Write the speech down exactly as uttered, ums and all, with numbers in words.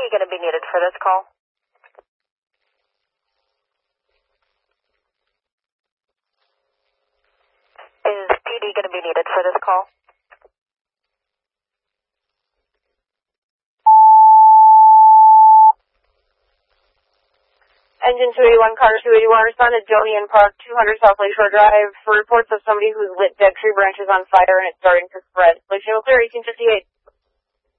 going to be needed for this call? Is P D going to be needed for this call? Engine two eighty-one, car two eighty-one, responded Jonian Park, two hundred South Lakeshore Drive, for reports of somebody who's lit dead tree branches on fire and it's starting to spread. Lakeshore clear, eighteen fifty-eight.